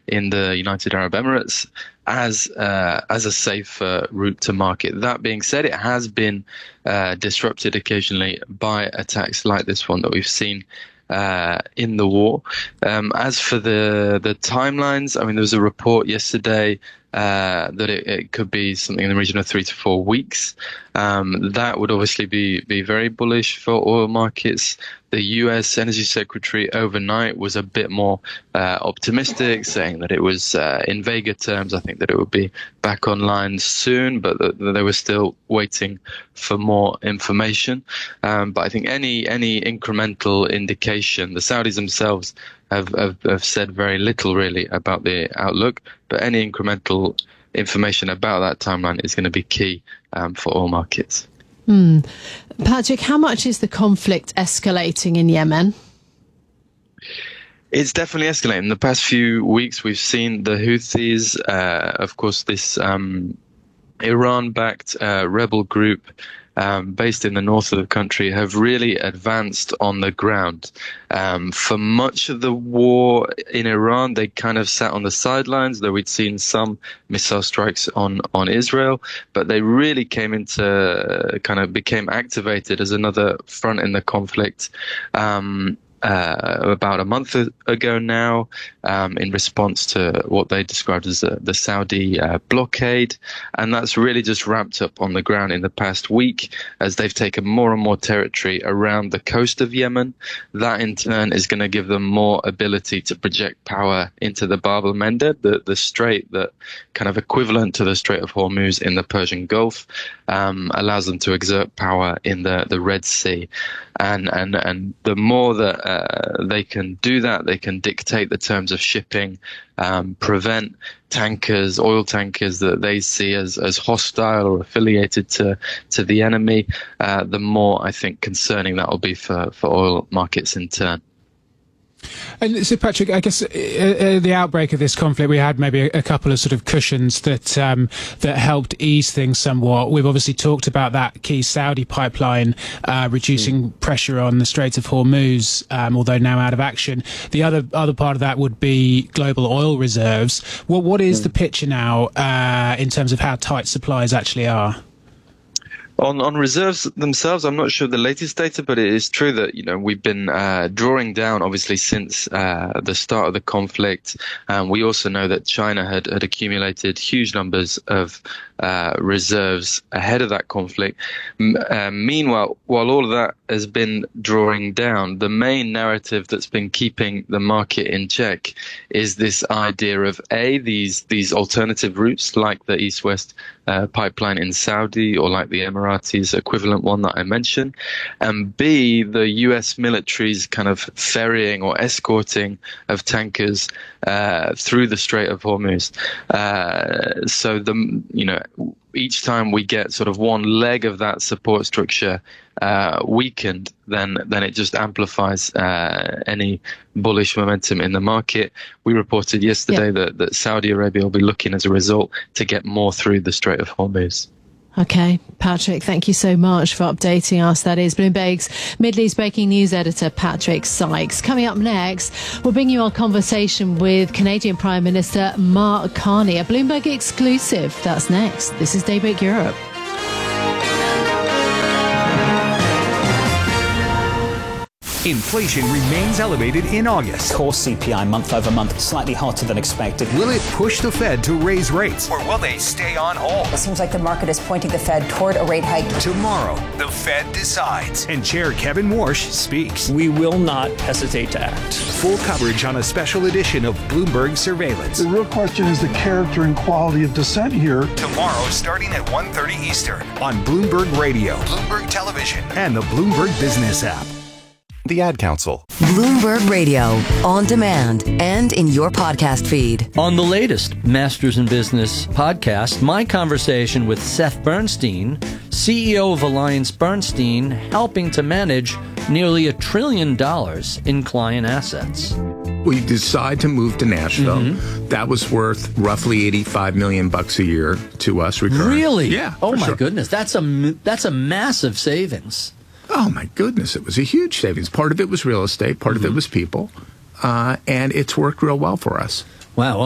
in the United Arab Emirates as a safe route to market. That being said, it has been disrupted occasionally by attacks like this one that we've seen in the war. As for the timelines, I mean, there was a report yesterday that it could be something in the region of 3 to 4 weeks. That would obviously be very bullish for oil markets. The U.S. Energy Secretary overnight was a bit more optimistic, saying that it was, in vaguer terms, I think that it would be back online soon, but that they were still waiting for more information. But I think any incremental indication, the Saudis themselves have said very little really about the outlook, but any incremental information about that timeline is going to be key for oil markets. Patrick, how much is the conflict escalating in Yemen? It's definitely escalating. In the past few weeks, we've seen the Houthis, of course, this Iran-backed rebel group based in the north of the country, have really advanced on the ground. For much of the war in Iran, they kind of sat on the sidelines, though we'd seen some missile strikes on Israel, but they really became activated as another front in the conflict. About a month ago now, in response to what they described as the Saudi blockade. And that's really just ramped up on the ground in the past week as they've taken more and more territory around the coast of Yemen. That in turn is going to give them more ability to project power into the Bab el-Mandeb, the strait that kind of equivalent to the Strait of Hormuz in the Persian Gulf, allows them to exert power in the Red Sea. And the more that they can do that, they can dictate the terms of shipping, prevent oil tankers that they see as hostile or affiliated to the enemy, the more, I think, concerning that will be for oil markets in turn. And so, Patrick, I guess the outbreak of this conflict, we had maybe a couple of sort of cushions that helped ease things somewhat. We've obviously talked about that key Saudi pipeline reducing pressure on the Strait of Hormuz, although now out of action. The other part of that would be global oil reserves. What is the picture now in terms of how tight supplies actually are? On reserves themselves, I'm not sure the latest data, but it is true that, we've been drawing down, obviously, since the start of the conflict. We also know that China had accumulated huge numbers of reserves ahead of that conflict. Meanwhile, while all of that has been drawing down, the main narrative that's been keeping the market in check is this idea of these alternative routes like the East-West pipeline in Saudi, or like the Emiratis equivalent one that I mentioned, and B, the US military's kind of ferrying or escorting of tankers through the Strait of Hormuz. So each time we get sort of one leg of that support structure weakened, then it just amplifies any bullish momentum in the market. We reported yesterday that Saudi Arabia will be looking as a result to get more through the Strait of Hormuz. Okay, Patrick, thank you so much for updating us. That is Bloomberg's Middle East Breaking News editor, Patrick Sykes. Coming up next, we'll bring you our conversation with Canadian Prime Minister Mark Carney, a Bloomberg exclusive. That's next. This is Daybreak Europe. Inflation remains elevated in August. Core CPI month over month, slightly hotter than expected. Will it push the Fed to raise rates, or will they stay on hold? It seems like the market is pointing the Fed toward a rate hike. Tomorrow, the Fed decides, and Chair Kevin Warsh speaks. We will not hesitate to act. Full coverage on a special edition of Bloomberg Surveillance. The real question is the character and quality of dissent here. Tomorrow, starting at 1:30 Eastern, on Bloomberg Radio, Bloomberg Television, and the Bloomberg Business app. The Ad Council. Bloomberg Radio, on demand and in your podcast feed. On the latest Masters in Business podcast, my conversation with Seth Bernstein, CEO of Alliance Bernstein, helping to manage nearly $1 trillion in client assets. We decide to move to Nashville. Mm-hmm. That was worth roughly $85 million a year to us. Recurring. Really? Yeah. Oh my goodness, that's a massive savings. Oh, my goodness. It was a huge savings. Part of it was real estate. Part of it was people. And it's worked real well for us. Wow.